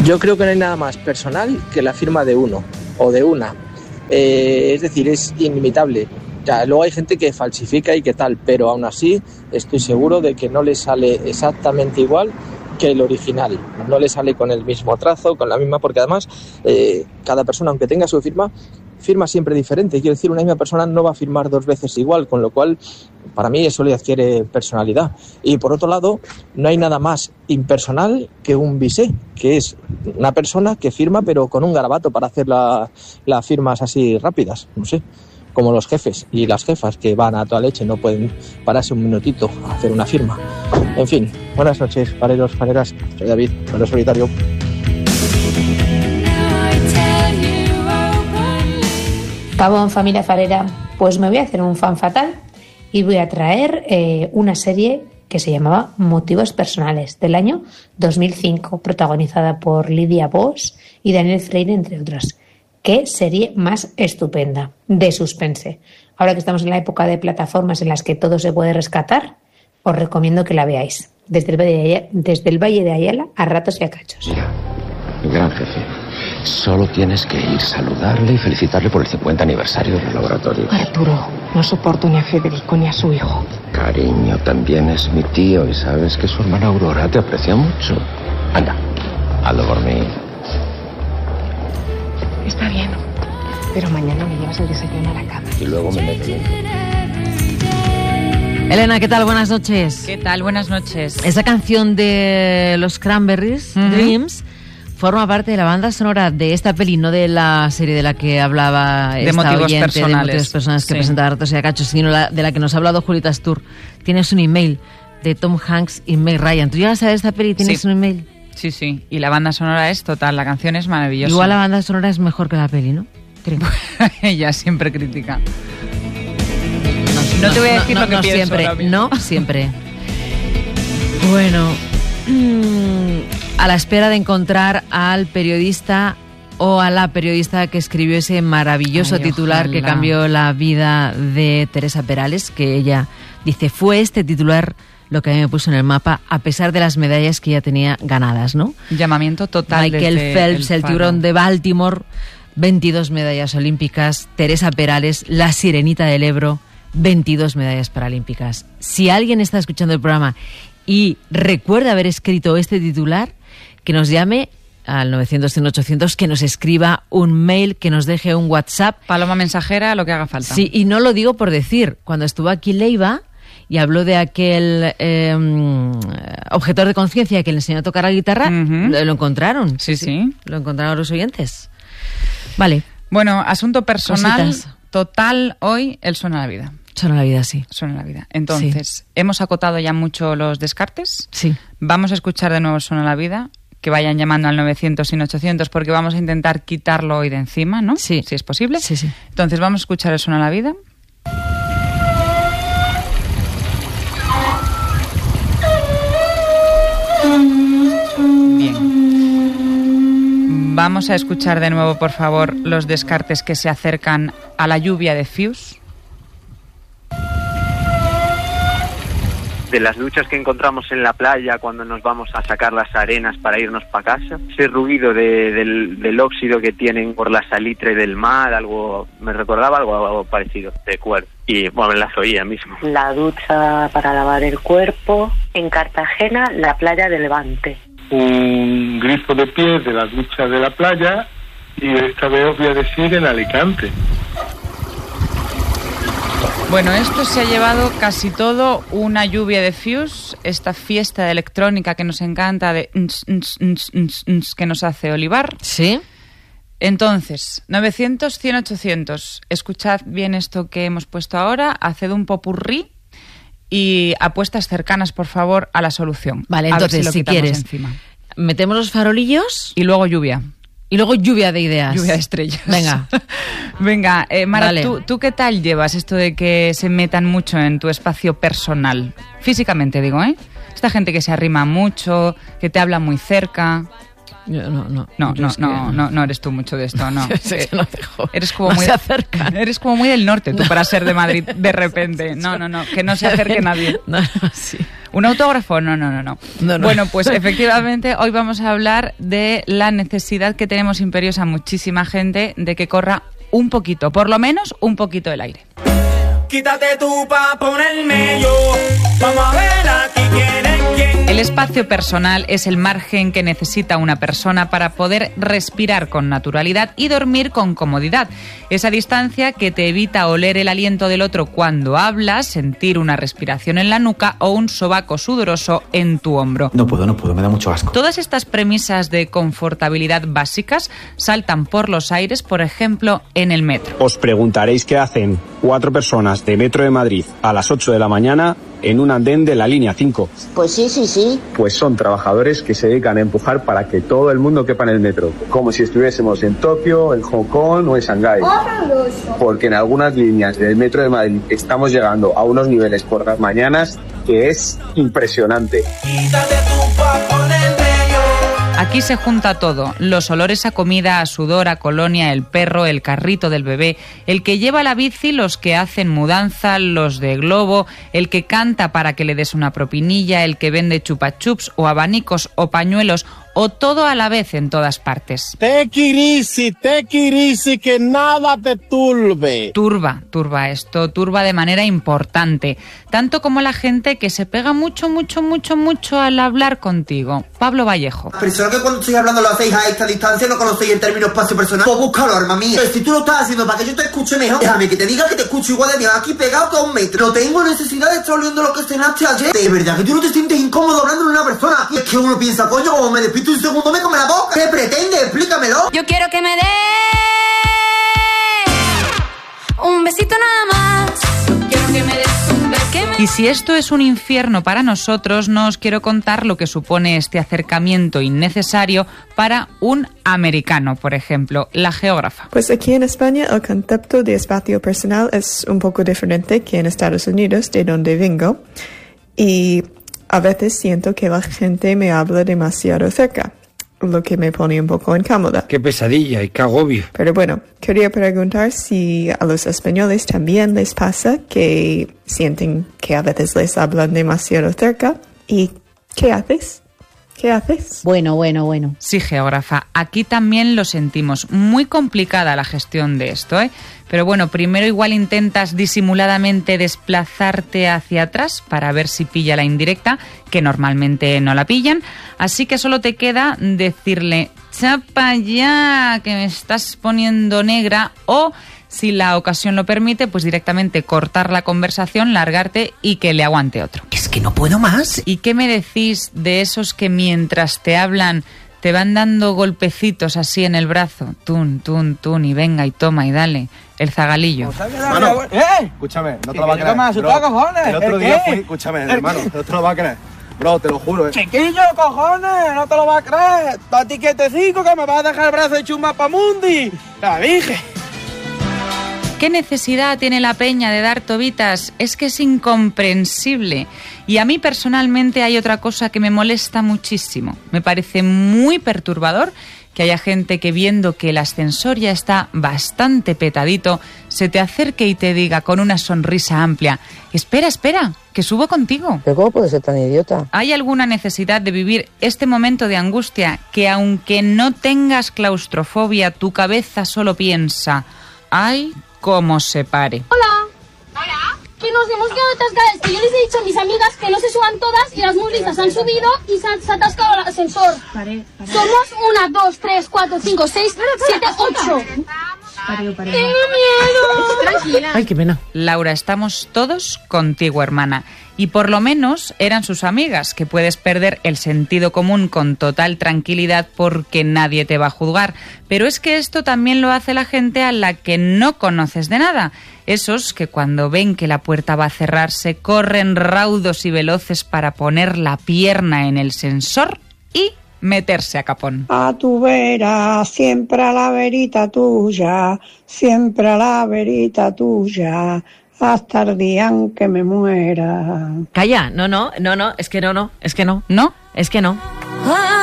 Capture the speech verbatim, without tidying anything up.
Yo creo que no hay nada más personal que la firma de uno o de una. Eh, es decir, es inimitable. Ya, luego hay gente que falsifica y que tal, pero aún así estoy seguro de que no le sale exactamente igual que el original. No le sale con el mismo trazo, con la misma, porque además eh, cada persona, aunque tenga su firma, firma siempre diferente. Quiero decir, una misma persona no va a firmar dos veces igual, con lo cual para mí eso le adquiere personalidad. Y por otro lado, no hay nada más impersonal que un visé, que es una persona que firma pero con un garabato para hacer la, las firmas así rápidas, no sé, como los jefes y las jefas que van a toda leche, no pueden pararse un minutito a hacer una firma. En fin, buenas noches, fareros, fareras. Soy David, farero solitario. Pavón, familia farera, pues me voy a hacer un fan fatal y voy a traer eh, una serie que se llamaba Motivos Personales, del año dos mil cinco, protagonizada por Lidia Bosch y Daniel Freire, entre otros. Qué serie más estupenda, de suspense. Ahora que estamos en la época de plataformas en las que todo se puede rescatar, os recomiendo que la veáis. Desde el Valle de Ayala, desde el Valle de Ayala a ratos y a cachos. Mira, mi gran jefe, solo tienes que ir, saludarle y felicitarle por el cincuenta aniversario del laboratorio. Arturo, no soporto ni a Federico ni a su hijo. Cariño, también es mi tío y sabes que su hermana Aurora te aprecia mucho. Anda, hazlo por mí. Está bien, pero mañana me llevas el desayuno a la cama. Y luego me meto bien. Elena, ¿qué tal? Buenas noches. ¿Qué tal? Buenas noches. Esa canción de los Cranberries, uh-huh. Dreams, forma parte de la banda sonora de esta peli, no de la serie de la que hablaba de esta motivos oyente, personales. de motivos personales que sí. presentaba Ratos y a Cachos, sino la, de la que nos ha hablado Julita Astur. Tienes un email de Tom Hanks y Meg Ryan. ¿Tú llegas a ver esta peli y tienes sí. un email? Sí, sí. Y la banda sonora es total, la canción es maravillosa. Igual la banda sonora es mejor que la peli, ¿no? Creo. Ella siempre critica. No, no te voy a decir no, lo que no pienso. Siempre, no siempre. Bueno, a la espera de encontrar al periodista o a la periodista que escribió ese maravilloso Ay, titular ojalá. que cambió la vida de Teresa Perales, que ella dice, fue este titular lo que a mí me puso en el mapa, a pesar de las medallas que ya tenía ganadas, ¿no? Llamamiento total. Michael Phelps, el, el tiburón de Baltimore, veintidós medallas olímpicas. Teresa Perales, la sirenita del Ebro, veintidós medallas paralímpicas. Si alguien está escuchando el programa y recuerda haber escrito este titular, que nos llame al novecientos, cien, ochocientos, que nos escriba un mail, que nos deje un WhatsApp. Paloma mensajera, lo que haga falta. Sí, y no lo digo por decir. Cuando estuvo aquí Leiva y habló de aquel eh, objetor de conciencia que le enseñó a tocar la guitarra, uh-huh. lo, lo encontraron. Sí, sí, sí. Lo encontraron los oyentes. Vale. Bueno, asunto personal. Cositas. Total, hoy el Suena la Vida. Suena la Vida, sí. Suena la Vida. Entonces, sí. hemos acotado ya mucho los descartes. Sí. Vamos a escuchar de nuevo Suena la Vida. Que vayan llamando al novecientos y ochocientos porque vamos a intentar quitarlo hoy de encima, ¿no? Sí. Si es posible. Sí, sí. Entonces, vamos a escuchar el Suena la Vida. Bien. Vamos a escuchar de nuevo, por favor, los descartes que se acercan a la lluvia de Fuse. De las duchas que encontramos en la playa cuando nos vamos a sacar las arenas para irnos para casa, ese ruido de, del, del óxido que tienen por la salitre del mar, algo me recordaba algo, algo parecido, recuerdo. Y bueno, las oía mismo. La ducha para lavar el cuerpo, en Cartagena, la playa de Levante. Un grifo de pies de la ducha de la playa y esta vez os voy a decir en Alicante. Bueno, esto se ha llevado casi todo una lluvia de Fuse, esta fiesta de electrónica que nos encanta, de ns, ns, ns, ns, ns, que nos hace Olivar. Sí. Entonces, novecientos, cien, ochocientos. Escuchad bien esto que hemos puesto ahora, haced un popurrí y apuestas cercanas, por favor, a la solución. Vale, a entonces, ver si, lo si quieres, encima. Metemos los farolillos y luego lluvia. Y luego lluvia de ideas. Lluvia de estrellas. Venga. Venga, eh, Mara, Dale. ¿tú, ¿tú qué tal llevas esto de que se metan mucho en tu espacio personal? Físicamente, digo, ¿eh? Esta gente que se arrima mucho, que te habla muy cerca. Yo, no, no. No, Yo no, es que no, no, no eres tú mucho de esto, no. Sí, que no dejo. Eres como no muy se acercan. Eres como muy del norte tú para ser de Madrid de repente. No, no, no, que no se acerque nadie. No, no, sí. ¿Un autógrafo? No, no, no, no. No, no. Bueno, pues efectivamente hoy vamos a hablar de la necesidad que tenemos imperiosa muchísima gente de que corra un poquito, por lo menos un poquito el aire. Quítate tú pa' ponerme yo. Vamos a ver aquí quién es quién. El espacio personal es el margen que necesita una persona para poder respirar con naturalidad y dormir con comodidad. Esa distancia que te evita oler el aliento del otro cuando hablas, sentir una respiración en la nuca o un sobaco sudoroso en tu hombro. No puedo, no puedo, me da mucho asco. Todas estas premisas de confortabilidad básicas saltan por los aires, por ejemplo, en el metro. Os preguntaréis qué hacen cuatro personas de Metro de Madrid a las ocho de la mañana en un andén de la línea cinco. Pues sí, sí, sí. Pues son trabajadores que se dedican a empujar para que todo el mundo quepa en el metro, como si estuviésemos en Tokio, en Hong Kong o en Shanghái. Porque en algunas líneas del Metro de Madrid estamos llegando a unos niveles por las mañanas que es impresionante. Aquí se junta todo, los olores a comida, a sudor, a colonia, el perro, el carrito del bebé, el que lleva la bici, los que hacen mudanza, los de globo, el que canta para que le des una propinilla, el que vende chupa chups o abanicos o pañuelos, o todo a la vez en todas partes. Take it easy, take it easy, que nada te turbe. Turba, turba esto, turba de manera importante, tanto como la gente que se pega mucho, mucho, mucho, mucho al hablar contigo. Pablo Vallejo. Pero solo que cuando estoy hablando lo hacéis a esta distancia, no conocéis el término espacio personal. Pues búscalo, arma mía. Pero si tú lo estás haciendo para que yo te escuche mejor, déjame que te diga que te escucho igual de bien aquí pegado que a un metro. No tengo necesidad de estar oliendo lo que cenaste ayer. De verdad que tú no te sientes incómodo hablando de una persona. Y es que uno piensa, coño, como me despido un segundo me come la boca. ¿Qué pretende? Explícamelo. Yo quiero que me dé un besito nada más. Quiero que me des un beso. Que me... Y si esto es un infierno para nosotros, no os quiero contar lo que supone este acercamiento innecesario para un americano, por ejemplo, la geógrafa. Pues aquí en España el concepto de espacio personal es un poco diferente que en Estados Unidos, de donde vengo, y a veces siento que la gente me habla demasiado cerca, lo que me pone un poco incómoda. Qué pesadilla y qué agobio. Pero bueno, quería preguntar si a los españoles también les pasa que sienten que a veces les hablan demasiado cerca. ¿Y qué haces? ¿Qué haces? Bueno, bueno, bueno. Sí, geógrafa, aquí también lo sentimos. Muy complicada la gestión de esto, ¿eh? Pero bueno, primero igual intentas disimuladamente desplazarte hacia atrás para ver si pilla la indirecta, que normalmente no la pillan. Así que solo te queda decirle, chapa ya, que me estás poniendo negra, o... si la ocasión lo permite, pues directamente cortar la conversación, largarte y que le aguante otro. Es que no puedo más. ¿Y qué me decís de esos que mientras te hablan te van dando golpecitos así en el brazo? Tun, tun, tun, y venga, y toma, y dale. El zagalillo. Hermano, ¿eh? Escúchame, no te lo va a creer. ¿Qué me cojones? El otro ¿El día qué? fui, escúchame, hermano, no te lo va a creer. Bro, te lo juro, eh. Chiquillo, cojones, no te lo vas a creer. A ti que te digo que me vas a dejar el brazo hecho un mapamundi. La dije. ¿Qué necesidad tiene la peña de dar tobitas? Es que es incomprensible. Y a mí personalmente hay otra cosa que me molesta muchísimo. Me parece muy perturbador que haya gente que viendo que el ascensor ya está bastante petadito, se te acerque y te diga con una sonrisa amplia, espera, espera, que subo contigo. ¿Pero cómo puede ser tan idiota? ¿Hay alguna necesidad de vivir este momento de angustia que aunque no tengas claustrofobia, tu cabeza solo piensa, ay, cómo se pare? Hola. Hola. Que nos hemos quedado atascadas, que yo les he dicho a mis amigas que no se suban todas y las muy listas han subido y se, han, se ha atascado el ascensor. Pare, pare. Somos una, dos, tres, cuatro, cinco, seis, siete, ocho. Pare, pare. Tengo miedo. Tranquila. Ay, qué pena. Laura, estamos todos contigo, hermana. Y por lo menos eran sus amigas, que puedes perder el sentido común con total tranquilidad porque nadie te va a juzgar. Pero es que esto también lo hace la gente a la que no conoces de nada. Esos que cuando ven que la puerta va a cerrarse corren raudos y veloces para poner la pierna en el sensor y meterse a capón. A tu vera, siempre a la verita tuya, siempre a la verita tuya, hasta el día en que me muera. Calla, no, no, no, no, es que no, no, es que no, ¿no? Es que no.